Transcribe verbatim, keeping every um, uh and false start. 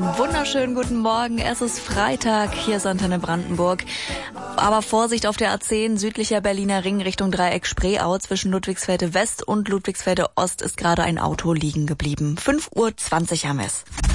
Einen wunderschönen guten Morgen. Es ist Freitag, hier ist Antenne Brandenburg. Aber Vorsicht auf der A zehn, südlicher Berliner Ring Richtung Dreieck Spreeau. Zwischen Ludwigsfelde West und Ludwigsfelde Ost ist gerade ein Auto liegen geblieben. fünf Uhr zwanzig haben wir es.